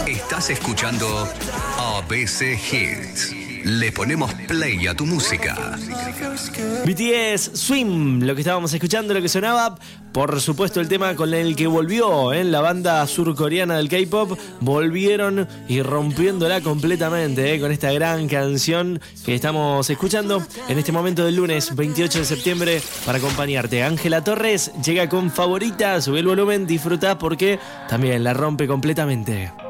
Estás escuchando ABC Hits. Le ponemos play a tu música. BTS, Swim, lo que estábamos escuchando, lo que sonaba. Por supuesto, el tema con el que volvió la banda surcoreana del K-pop. Volvieron y rompiéndola completamente con esta gran canción que estamos escuchando en este momento del lunes 28 de septiembre para acompañarte. Ángela Torres llega con Favorita, sube el volumen, disfruta porque también la rompe completamente.